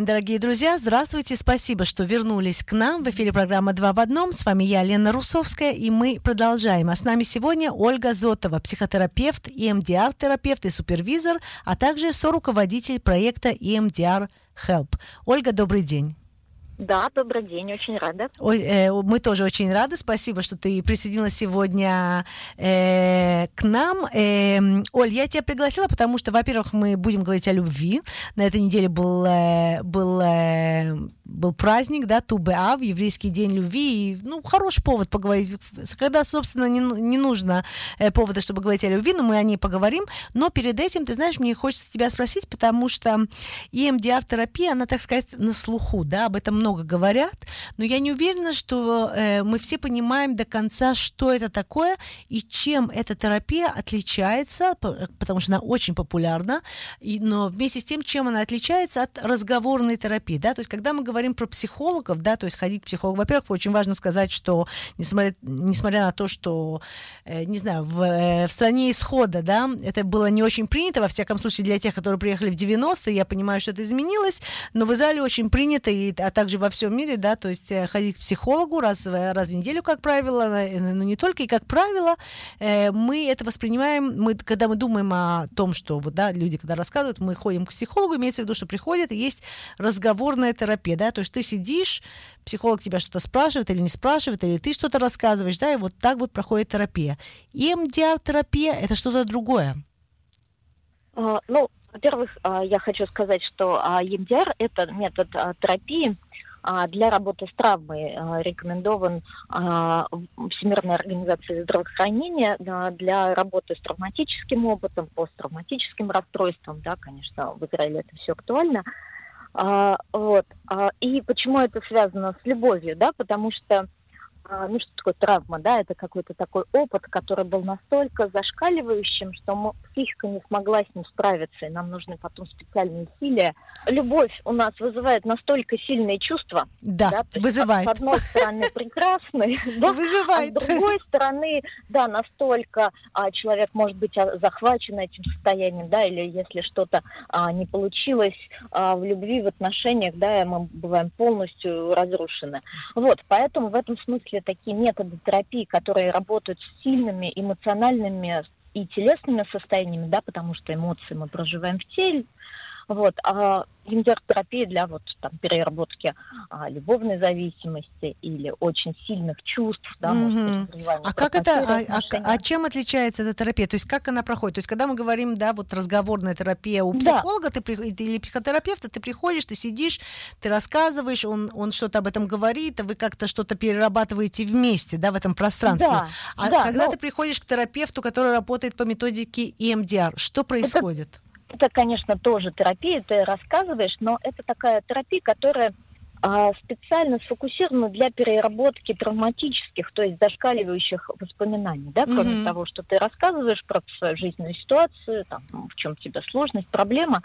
день, дорогие друзья. Здравствуйте. Спасибо, что вернулись к нам. В эфире программа «Два в одном». С вами я, Лена Русовская, и мы продолжаем. А с нами сегодня Ольга Зотова, психотерапевт, EMDR-терапевт и супервизор, а также соруководитель проекта EMDR Help. Ольга, добрый день. Да, добрый день, очень рада. Мы тоже очень рады. Спасибо, что ты присоединилась сегодня к нам. Оль, я тебя пригласила, потому что, во-первых, мы будем говорить о любви. На этой неделе был праздник, да, Ту-Б'Ав, еврейский день любви. И, хороший повод поговорить. Когда, собственно, не нужно повода, чтобы говорить о любви, но мы о ней поговорим. Но перед этим, ты знаешь, мне хочется тебя спросить, потому что EMDR-терапия, она, так сказать, на слуху, да, об этом много говорят, но я не уверена, что мы все понимаем до конца, что это такое и чем эта терапия отличается, потому что она очень популярна, но вместе с тем, чем она отличается от разговорной терапии, да, то есть когда мы говорим про психологов, да, то есть ходить к психологу, во-первых, очень важно сказать, что несмотря на то, что, не знаю, в стране исхода, да, это было не очень принято, во всяком случае для тех, которые приехали в 90-е, я понимаю, что это изменилось, но в Израиле очень принято, а также во всем мире, да, то есть ходить к психологу раз в неделю, как правило, но не только, и как правило, мы это воспринимаем, когда мы думаем о том, что вот, да, люди, когда рассказывают, мы ходим к психологу, имеется в виду, что приходят, и есть разговорная терапия, да, то есть ты сидишь, психолог тебя что-то спрашивает или не спрашивает, или ты что-то рассказываешь, да, и вот так вот проходит терапия. EMDR-терапия – это что-то другое. Во-первых, я хочу сказать, что EMDR – это метод терапии для работы с травмой, рекомендован Всемирной организацией здравоохранения для работы с травматическим опытом, посттравматическим расстройством, да, конечно, в Израиле это все актуально. И почему это связано с любовью, да, потому что что такое травма, да, это какой-то такой опыт, который был настолько зашкаливающим, что психика не смогла с ним справиться, и нам нужны потом специальные усилия. Любовь у нас вызывает настолько сильные чувства. Да, вызывает. С одной стороны, прекрасный, да, вызывает. А с другой стороны, да, настолько человек может быть захвачен этим состоянием, да, или если что-то не получилось в любви, в отношениях, да, мы бываем полностью разрушены. Вот, поэтому в этом смысле такие методы терапии, которые работают с сильными эмоциональными и телесными состояниями, да, потому что эмоции мы проживаем в теле, вот, EMDR-терапия для переработки любовной зависимости или очень сильных чувств, да, может быть, чем отличается эта терапия? То есть как она проходит? То есть когда мы говорим, да, вот разговорная терапия у психолога или психотерапевта, ты приходишь, ты сидишь, ты рассказываешь, он что-то об этом говорит, а вы как-то что-то перерабатываете вместе, да, в этом пространстве. Когда ты приходишь к терапевту, который работает по методике EMDR, что происходит? Это, конечно, тоже терапия, ты рассказываешь, но это такая терапия, которая специально сфокусирована для переработки травматических, то есть зашкаливающих воспоминаний, да, кроме того, что ты рассказываешь про свою жизненную ситуацию, там, в чем у тебя сложность, проблема,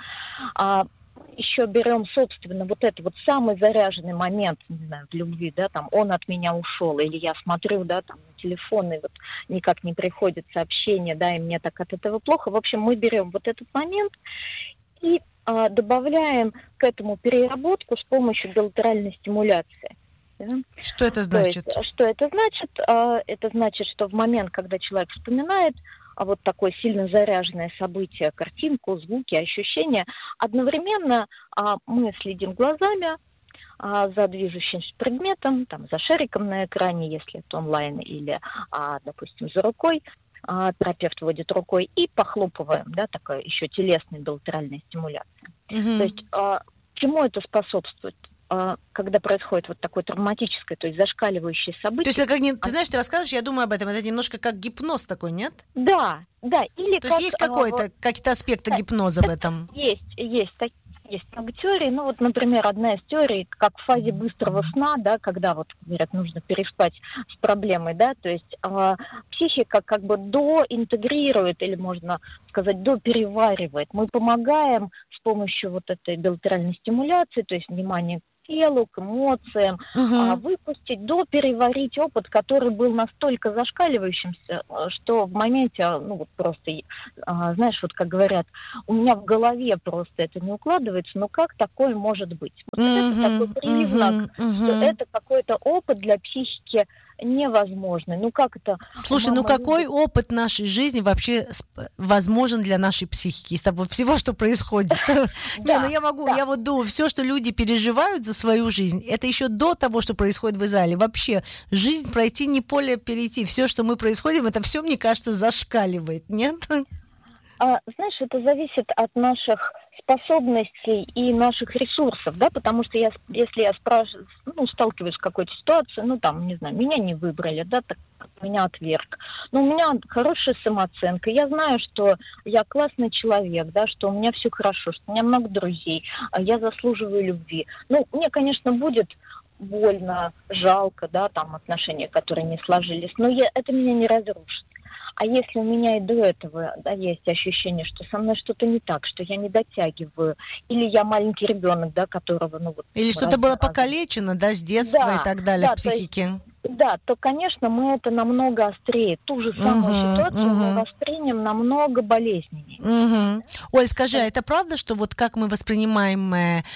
еще берем, собственно, вот это вот самый заряженный момент, не знаю, в любви, да, там, он от меня ушел, или я смотрю, да, там, на телефон, и вот никак не приходит сообщение, да, и мне так от этого плохо. В общем, мы берем вот этот момент и добавляем к этому переработку с помощью билатеральной стимуляции. Да? Что это значит? Что это значит? Это значит, что в момент, когда человек вспоминает вот такое сильно заряженное событие, картинку, звуки, ощущения, одновременно мы следим глазами за движущимся предметом, там, за шариком на экране, если это онлайн, или, допустим, за рукой. Терапевт вводит рукой и похлопываем, да, такая еще телесная билатеральная стимуляция. То есть чему это способствует? Когда происходит вот такое травматическое, то есть зашкаливающее событие. То есть, ты знаешь, ты рассказываешь, я думаю об этом, это немножко как гипноз такой, нет? Да. Или то есть есть какие-то аспекты гипноза в этом? Есть много теорий. Ну, вот, например, одна из теорий, как в фазе быстрого сна, да, когда, вот, говорят, нужно переспать с проблемой, да, то есть психика как бы доинтегрирует, или можно сказать, допереваривает. Мы помогаем с помощью вот этой билатеральной стимуляции, то есть внимание к телу, к эмоциям, выпустить, переварить опыт, который был настолько зашкаливающимся, что в моменте, просто, знаешь, вот как говорят, у меня в голове просто это не укладывается, как такое может быть? Вот это такой признак, что это какой-то опыт для психики невозможный. Как это? Слушай, какой опыт нашей жизни вообще возможен для нашей психики из того всего, что происходит? Я вот думаю, все, что люди переживают за свою жизнь, это еще до того, что происходит в Израиле. Вообще, жизнь пройти, не поле перейти. Все, что мы происходим, это все, мне кажется, зашкаливает, нет? Знаешь, это зависит от наших способностей и наших ресурсов, да, потому что если я спрашиваю, сталкиваюсь с какой-то ситуацией, не знаю, меня не выбрали, да, так меня отверг. Но у меня хорошая самооценка, я знаю, что я классный человек, да, что у меня все хорошо, что у меня много друзей, я заслуживаю любви. Мне, конечно, будет больно, жалко, да, отношения, которые не сложились, но это меня не разрушит. А если у меня и до этого есть ощущение, что со мной что-то не так, что я не дотягиваю, или я маленький ребенок, да, которого, или что-то было покалечено, да, с детства и так далее в психике. То, конечно, мы это намного острее. Ту же самую ситуацию мы воспримем намного болезненнее. Оль, скажи, а это правда, что вот как мы воспринимаем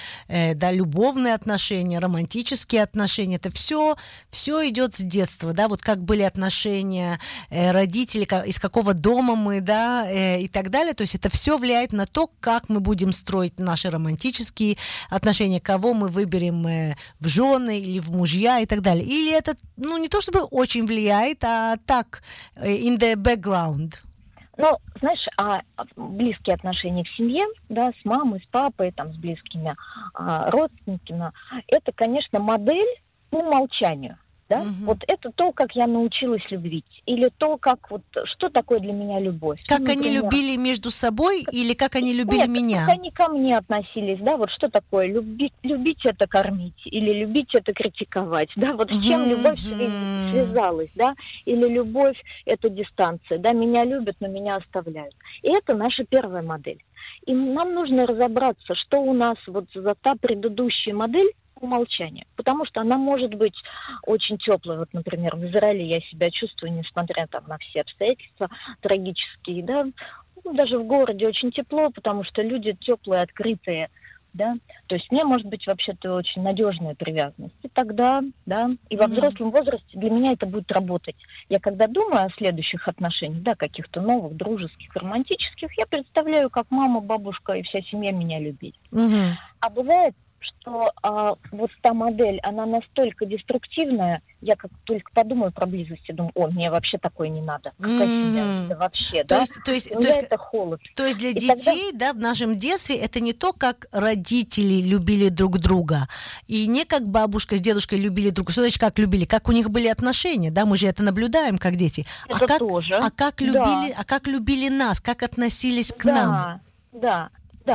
любовные отношения, романтические отношения, это все идет с детства, да, вот как были отношения родителей, из какого дома мы, да, и так далее, то есть это все влияет на то, как мы будем строить наши романтические отношения, кого мы выберем в жены или в мужья и так далее. Или это не то чтобы очень влияет, а так, in the background. Знаешь, близкие отношения в семье, да, с мамой, с папой, с близкими родственниками, это, конечно, модель по умолчанию. Да? Вот это то, как я научилась любить. Или то, что такое для меня любовь. Как они любили между собой или как они любили меня? Как они ко мне относились, да, вот что такое любить это кормить, или любить это критиковать, да, вот с чем любовь связалась, да, или любовь это дистанция, да, меня любят, но меня оставляют. И это наша первая модель. И нам нужно разобраться, что у нас за та предыдущая модель, умолчания, потому что она может быть очень теплой. Вот, например, в Израиле я себя чувствую, несмотря на все обстоятельства трагические, да, даже в городе очень тепло, потому что люди теплые, открытые, да, то есть мне может быть вообще-то очень надежная привязанность. И тогда, да, и во взрослом возрасте для меня это будет работать. Я когда думаю о следующих отношениях, да, каких-то новых, дружеских, романтических, я представляю, как мама, бабушка и вся семья меня любит. А бывает, что та модель, она настолько деструктивная, я как только подумаю про близость, думаю, мне вообще такое не надо. Какая семья? Это вообще, да? То есть это холод. То есть для детей, да, в нашем детстве это не то, как родители любили друг друга, и не как бабушка с дедушкой любили друг друга. Что значит, как любили? Как у них были отношения, да? Мы же это наблюдаем, как дети. Это тоже. Как любили нас, как относились к нам. Да.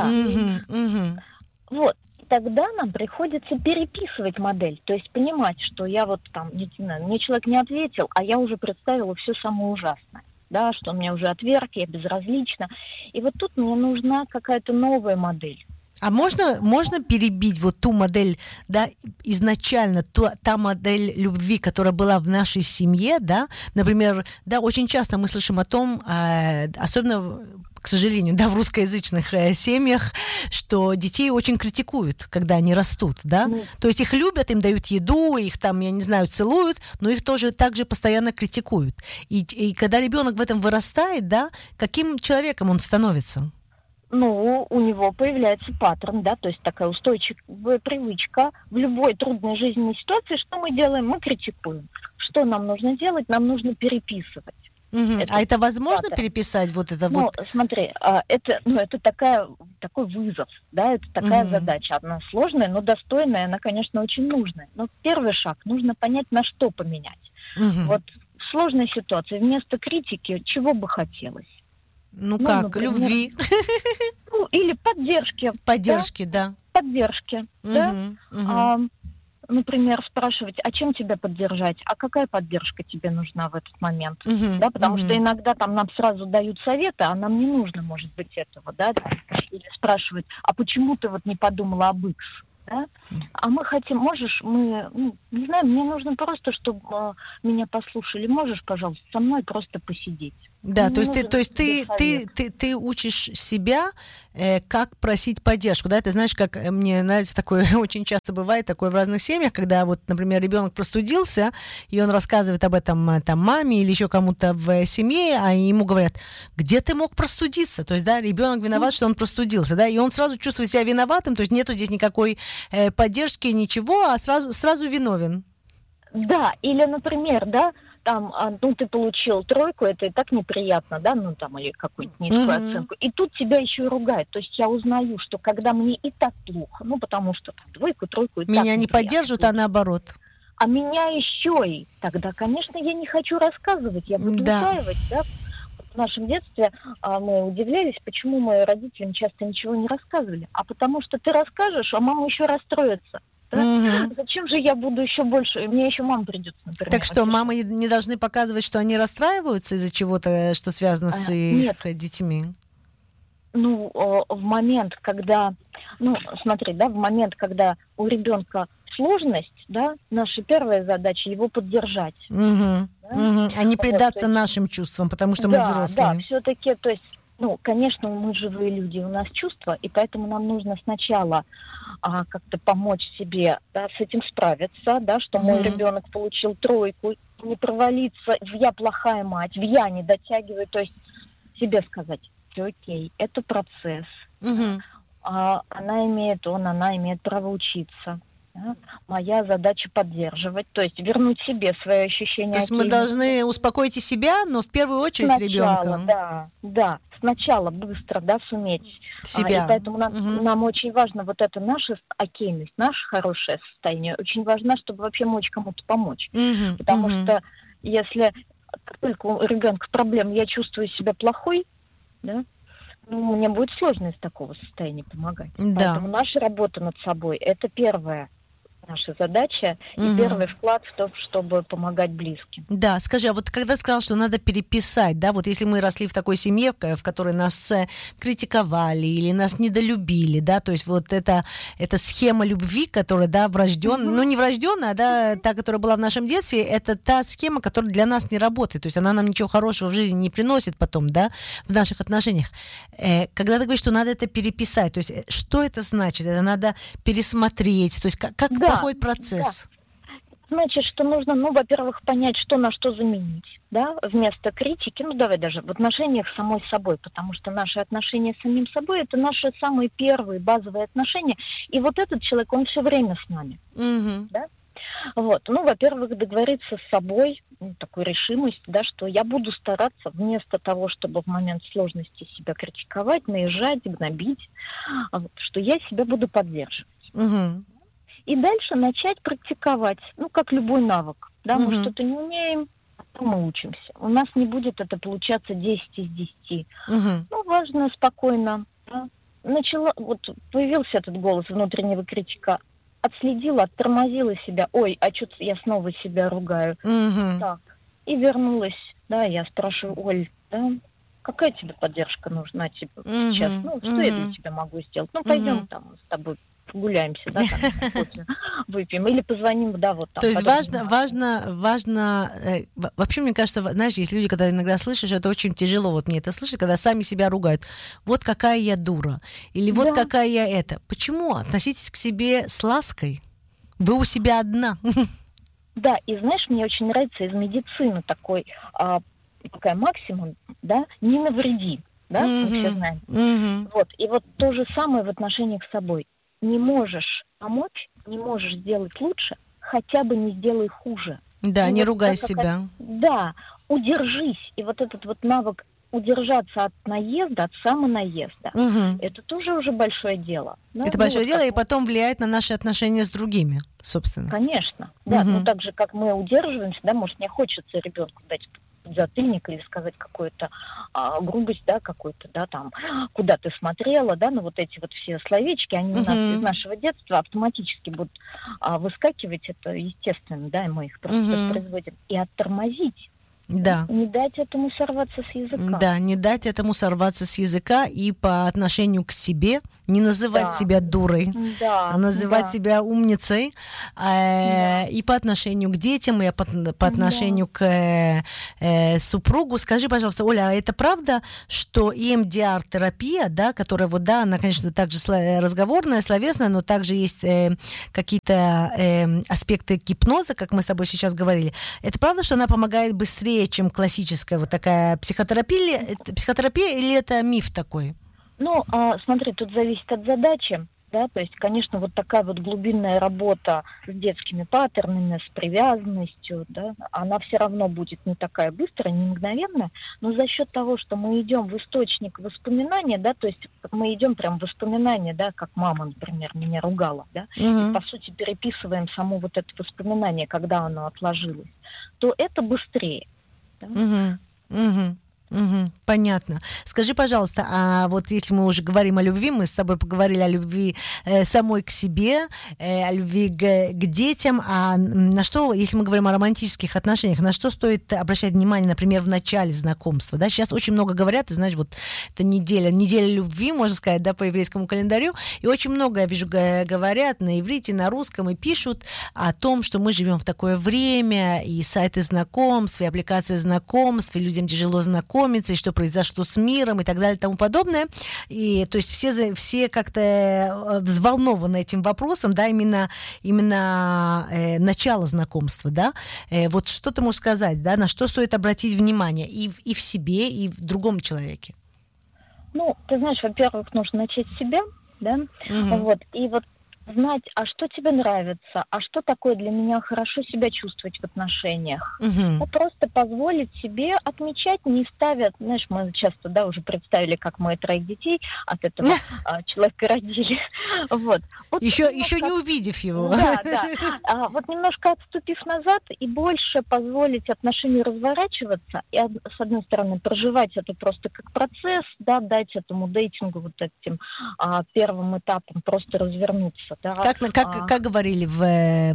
Вот. Тогда нам приходится переписывать модель, то есть понимать, что я мне человек не ответил, а я уже представила все самое ужасное, да, что он меня уже отверг, я безразлична. И вот тут мне нужна какая-то новая модель. А можно перебить ту модель, да, изначально, та модель любви, которая была в нашей семье, да, например, да, очень часто мы слышим о том, особенно, к сожалению, да, в русскоязычных семьях, что детей очень критикуют, когда они растут, да, то есть их любят, им дают еду, их я не знаю, целуют, но их тоже также постоянно критикуют. И когда ребенок в этом вырастает, да, каким человеком он становится? У него появляется паттерн, да, то есть такая устойчивая привычка в любой трудной жизненной ситуации. Что мы делаем? Мы критикуем. Что нам нужно делать? Нам нужно переписывать. Это возможно переписать Смотри, это такой вызов, да, это такая задача. Она сложная, но достойная, она, конечно, очень нужная. Но первый шаг, нужно понять, на что поменять. В сложной ситуации вместо критики чего бы хотелось? Например, любви. Или поддержки. Поддержки, да. Поддержки, да. Например, спрашивать, а чем тебя поддержать? А какая поддержка тебе нужна в этот момент? Да, потому что иногда нам сразу дают советы, а нам не нужно, может быть, этого, да. Или спрашивать, а почему ты не подумала об X? Да? А мы хотим, можешь, не знаю, мне нужно просто, чтобы меня послушали. Можешь, пожалуйста, со мной просто посидеть? Да, Мне то есть нужен тебе совет. ты учишь себя, как просить поддержку, да? Ты знаешь, как мне нравится такое, очень часто бывает такое в разных семьях, когда вот, например, ребенок простудился, и он рассказывает об этом там маме или еще кому-то в семье, а ему говорят, где ты мог простудиться? То есть, да, ребенок виноват, что он простудился, да, и он сразу чувствует себя виноватым, то есть нету здесь никакой поддержки, ничего, а сразу виновен. Да, или, например, да, там, ты получил тройку, это и так неприятно, да, там, или какую-нибудь низкую оценку, и тут тебя еще и ругают. То есть я узнаю, что когда мне и так плохо, потому что там, двойку, тройку и так Меня не неприятно поддержат, а получить. наоборот. А меня еще и тогда, конечно, я не хочу рассказывать, я буду Да. утаивать, да. В нашем детстве мы удивлялись, почему мы родителям часто ничего не рассказывали. А потому что ты расскажешь, а мама еще расстроится. Да? Зачем же я буду еще больше? Мне еще мама придется, например. Так что мамы не должны показывать, что они расстраиваются из-за чего-то, что связано с их детьми? В момент, когда, смотри, да, в момент, когда у ребенка сложность, да, наша первая задача его поддержать. Да? А не предаться нашим чувствам, потому что мы взрослые. Да, все-таки, то есть, конечно, мы живые люди, у нас чувства, и поэтому нам нужно сначала как-то помочь себе, да, с этим справиться, да, что мой ребенок получил тройку, не провалиться в «я плохая мать», в «я не дотягиваю», то есть себе сказать, все окей, это процесс, она имеет право учиться. Да? Моя задача поддерживать, то есть вернуть себе свое ощущение. То есть мы должны успокоить и себя, но в первую очередь ребенка. Да, сначала быстро, да, суметь себя. И поэтому нам очень важно вот эта наша окейность, наше хорошее состояние. Очень важно, чтобы вообще мочь кому-то помочь. Потому что если только у ребенка проблем, я чувствую себя плохой, да, мне будет сложно из такого состояния помогать. Да. Поэтому наша работа над собой – это первая наша задача и первый вклад в то, чтобы помогать близким. Да, скажи, а вот когда ты сказала, что надо переписать, да, вот если мы росли в такой семье, в которой нас критиковали или нас недолюбили, да, то есть вот эта схема любви, которая, да, врожденная, не врожденная, да, та, которая была в нашем детстве, это та схема, которая для нас не работает, то есть она нам ничего хорошего в жизни не приносит потом, да, в наших отношениях. Когда ты говоришь, что надо это переписать, то есть что это значит? Это надо пересмотреть, то есть как проходит процесс? Да. Значит, что нужно, во-первых, понять, что на что заменить, да, вместо критики, давай даже в отношениях с самой собой, потому что наши отношения с самим собой – это наши самые первые базовые отношения, и вот этот человек, он все время с нами, да. Вот, во-первых, договориться с собой, такой решимость, да, что я буду стараться вместо того, чтобы в момент сложности себя критиковать, наезжать, гнобить, что я себя буду поддерживать. И дальше начать практиковать, как любой навык. Да, мы что-то не умеем, то мы учимся. У нас не будет это получаться 10 из 10. Важно спокойно. Да. Появился этот голос внутреннего критика, отследила, оттормозила себя. Ой, а что я снова себя ругаю? Так. И вернулась. Да, я спрашиваю, Оль, да, какая тебе поддержка нужна сейчас? Что я для тебя могу сделать? Пойдем там с тобой погуляемся, да, там, кофе выпьем, или позвоним, да, вот там. То есть важно, вообще, мне кажется, знаешь, есть люди, когда иногда слышишь, это очень тяжело, вот мне это слышать, когда сами себя ругают. Вот какая я дура, или вот какая я это. Почему? Относитесь к себе с лаской. Вы у себя одна. Да, и знаешь, мне очень нравится из медицины такая максимум, да, не навреди, да, мы все знаем. Вот, и вот то же самое в отношениях с собой. Не можешь помочь, не можешь сделать лучше, хотя бы не сделай хуже. Да, не ругай себя. Да, удержись. И вот этот вот навык удержаться от наезда, от самонаезда, это тоже уже большое дело. Да? Это большое дело, и потом влияет на наши отношения с другими, собственно. Конечно, да. Так же, как мы удерживаемся, да, может, мне хочется ребенку дать затыльник или сказать какую-то грубость, да, какую-то, да, там, куда ты смотрела, да, вот эти вот все словечки, они у нас из нашего детства автоматически будут выскакивать, это естественно, да, и мы их просто воспроизводим. И оттормозить, Да. Не дать этому сорваться с языка. Да, не дать этому сорваться с языка и по отношению к себе, не называть себя дурой, а называть себя умницей, и по отношению к детям, и по отношению к супругу. Скажи, пожалуйста, Оля, а это правда, что EMDR-терапия, да, которая вот, да, она, конечно, также разговорная, словесная, но также есть какие-то аспекты гипноза, как мы с тобой сейчас говорили. Это правда, что она помогает быстрее, чем классическая вот такая психотерапия, или это миф такой? Ну, смотри, тут зависит от задачи, да, то есть, конечно, вот такая вот глубинная работа с детскими паттернами, с привязанностью, да, она все равно будет не такая быстрая, не мгновенная, но за счет того, что мы идем в источник воспоминания, да, то есть мы идем прям в воспоминания, да, как мама, например, меня ругала, да, и, по сути, переписываем само вот это воспоминание, когда оно отложилось, то это быстрее. Да? Понятно. Скажи, пожалуйста, а вот если мы уже говорим о любви, мы с тобой поговорили о любви самой к себе, о любви к детям, а на что, если мы говорим о романтических отношениях, на что стоит обращать внимание, например, в начале знакомства? Да? Сейчас очень много говорят, ты знаешь, вот это неделя любви, можно сказать, да, по еврейскому календарю, и очень много, я вижу, говорят на иврите, на русском, и пишут о том, что мы живем в такое время, и сайты знакомств, и аппликации знакомств, и людям тяжело знакомиться, и что произошло с миром и так далее и тому подобное. И то есть все как-то взволнованы этим вопросом, да, именно начало знакомства, да. Вот что ты можешь сказать, да, на что стоит обратить внимание и в себе, и в другом человеке? Ну, ты знаешь, во-первых, нужно начать с себя, да, вот, и вот знать, а что тебе нравится, а что такое для меня хорошо себя чувствовать в отношениях. Ну, просто позволить себе отмечать, не ставя, знаешь, мы часто, да, уже представили, как мы 3 детей от этого человека родили. Вот. Еще не увидев его. Да. Вот немножко отступив назад и больше позволить отношению разворачиваться, и, с одной стороны, проживать это просто как процесс, да, дать этому дейтингу вот этим первым этапом просто развернуться. Да. Как говорили в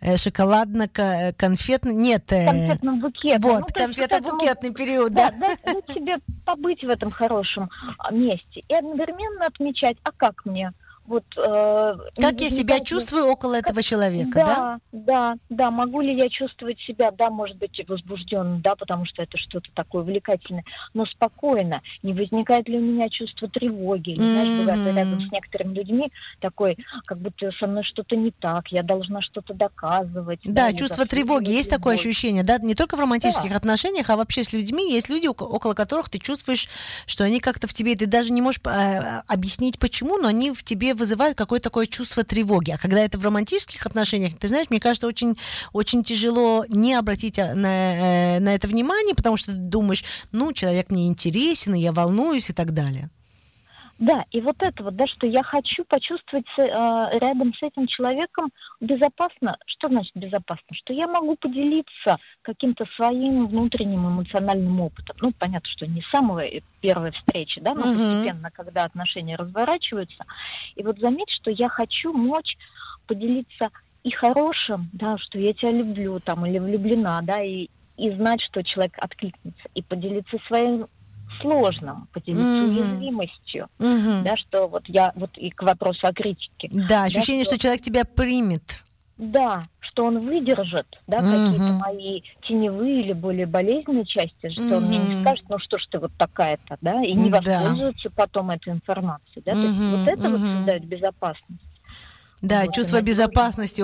шоколадно-конфетный... Нет. Конфетном букете. Вот, конфетно-букетный период, да. Дать себе побыть в этом хорошем месте и одновременно отмечать, а как мне? Вот, как я себя чувствую около этого человека, да? Да, могу ли я чувствовать себя, да, может быть, возбужденно, да, потому что это что-то такое увлекательное, но спокойно, не возникает ли у меня чувство тревоги, или, знаешь, бывает рядом с некоторыми людьми такой, как будто со мной что-то не так, я должна что-то доказывать. Да, чувство тревоги, есть такое ощущение, да, не только в романтических отношениях, а вообще с людьми, есть люди, около которых ты чувствуешь, что они как-то в тебе, ты даже не можешь объяснить почему, но они в тебе вызывают какое-то такое чувство тревоги. А когда это в романтических отношениях, ты знаешь, мне кажется, очень, очень тяжело не обратить на это внимание, потому что ты думаешь, ну, человек мне интересен, и я волнуюсь и так далее. Да, и вот это вот, да, что я хочу почувствовать рядом с этим человеком безопасно. Что значит безопасно? Что я могу поделиться каким-то своим внутренним эмоциональным опытом. Ну, понятно, что не с самой первой встречи, да, но постепенно, когда отношения разворачиваются. И вот заметь, что я хочу мочь поделиться и хорошим, да, что я тебя люблю, там, или влюблена, да, и знать, что человек откликнется, и поделиться своим сложным, поделиться уязвимостью, да, что вот я, вот и к вопросу о критике. Да, ощущение, что человек тебя примет. Да, что он выдержит, да, какие-то мои теневые или более болезненные части, что он мне не скажет, ну что ж ты вот такая-то, да, и не воспользуется потом этой информацией, да, то есть вот это вот создает безопасность. Да, вот, чувство безопасности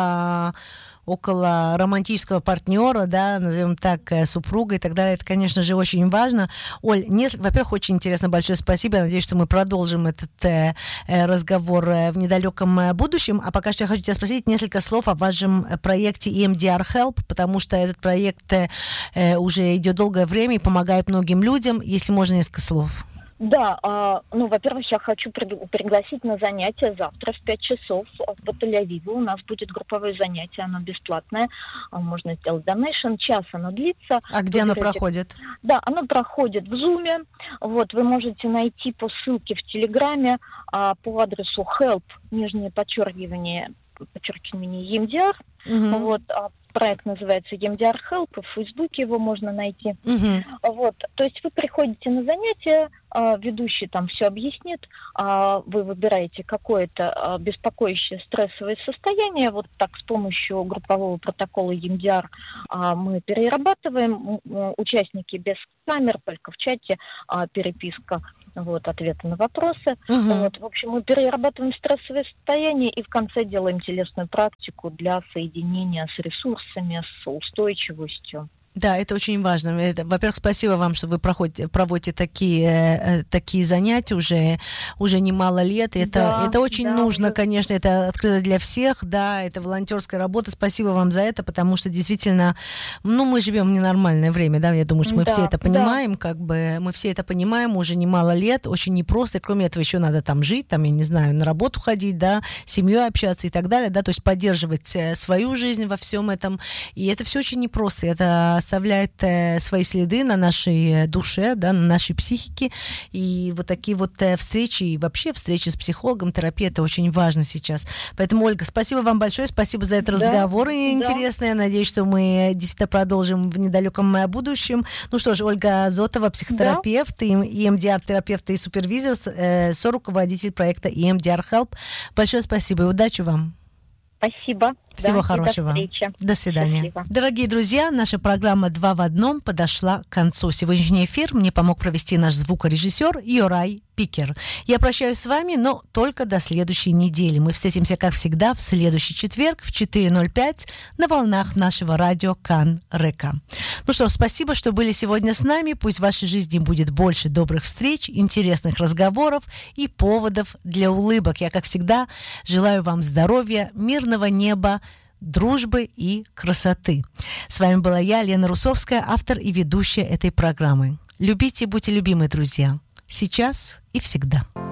около романтического партнера, да, назовем так, супруга и так далее, это, конечно же, очень важно. Оль, во-первых, очень интересно, большое спасибо. Я надеюсь, что мы продолжим этот разговор в недалеком будущем. А пока что я хочу тебя спросить несколько слов о вашем проекте EMDR Help, потому что этот проект уже идет долгое время и помогает многим людям. Если можно, несколько слов. Да, ну, во-первых, я хочу пригласить на занятия завтра в 5 часов в Тель-Авиве. У нас будет групповое занятие, оно бесплатное, можно сделать donation, час оно длится. А где оно проходит? Да, оно проходит в Zoom. Вот, вы можете найти по ссылке в Телеграме по адресу help, _, подчеркивание EMDR. Вот, проект называется EMDR Help, в Фейсбуке его можно найти. Вот, то есть вы приходите на занятия, ведущий там все объяснит, вы выбираете какое-то беспокоящее стрессовое состояние, вот так с помощью группового протокола EMDR мы перерабатываем, участники без камер, только в чате переписка, вот, ответы на вопросы. Вот, в общем, мы перерабатываем стрессовое состояние и в конце делаем телесную практику для соединения с ресурсами, с устойчивостью. Да, это очень важно. Во-первых, спасибо вам, что вы проводите такие занятия уже немало лет. Это очень нужно, конечно, это открыто для всех, да, это волонтерская работа. Спасибо вам за это, потому что действительно, мы живем в ненормальное время, да, я думаю, что мы все это понимаем, мы все это понимаем уже немало лет, очень непросто, и кроме этого еще надо там жить, там, я не знаю, на работу ходить, да, с семьей общаться и так далее, да, то есть поддерживать свою жизнь во всем этом, и это все очень непросто, это оставляет свои следы на нашей душе, да, на нашей психике. И вот такие вот встречи, и вообще встречи с психологом, терапия, это очень важно сейчас. Поэтому, Ольга, спасибо вам большое, спасибо за этот разговор интересный. Я надеюсь, что мы действительно продолжим в недалеком будущем. Ну что ж, Ольга Азотова, психотерапевт, EMDR-терапевт и супервизор, соруководитель проекта EMDR Help. Большое спасибо и удачи вам. Спасибо. Всего хорошего. До свидания. Счастливо. Дорогие друзья, наша программа «Два в одном» подошла к концу. Сегодняшний эфир мне помог провести наш звукорежиссер Йорай Пикер. Я прощаюсь с вами, но только до следующей недели. Мы встретимся, как всегда, в следующий четверг в 4:05 на волнах нашего радио Кан Река. Ну что, спасибо, что были сегодня с нами. Пусть в вашей жизни будет больше добрых встреч, интересных разговоров и поводов для улыбок. Я, как всегда, желаю вам здоровья, мирного неба, дружбы и красоты. С вами была я, Лена Русовская, автор и ведущая этой программы. Любите и будьте любимы, друзья. Сейчас и всегда.